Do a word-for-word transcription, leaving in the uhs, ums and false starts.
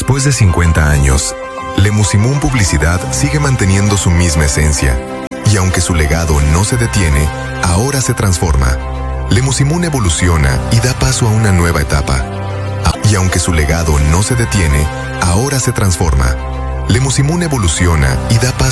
Después de cincuenta años, Lemusimun Publicidad sigue manteniendo su misma esencia. Y aunque su legado no se detiene, ahora se transforma. Lemusimun evoluciona y da paso a una nueva etapa. Y aunque su legado no se detiene, ahora se transforma. Lemusimun evoluciona y da paso